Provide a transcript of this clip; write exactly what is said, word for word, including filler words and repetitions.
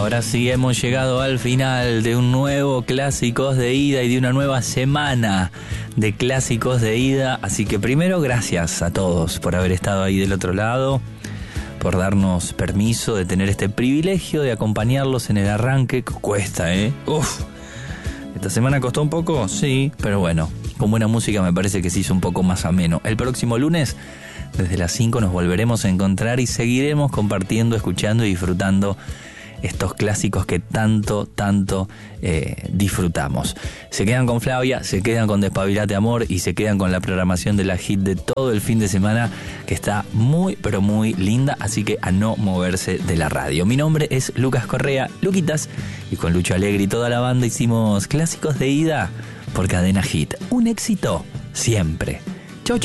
Ahora sí hemos llegado al final de un nuevo Clásicos de Ida y de una nueva semana de Clásicos de Ida. Así que primero, gracias a todos por haber estado ahí del otro lado, por darnos permiso de tener este privilegio de acompañarlos en el arranque. Cuesta, ¿eh? Uf. ¿Esta semana costó un poco? Sí, pero bueno, con buena música me parece que se hizo un poco más ameno. El próximo lunes, desde las cinco, nos volveremos a encontrar y seguiremos compartiendo, escuchando y disfrutando estos clásicos que tanto, tanto eh, disfrutamos. Se quedan con Flavia, se quedan con Despabilate Amor y se quedan con la programación de la hit de todo el fin de semana, que está muy, pero muy linda, así que a no moverse de la radio. Mi nombre es Lucas Correa, Luquitas, y con Lucho Alegre y toda la banda hicimos Clásicos de Ida por Cadena Hit. Un éxito siempre.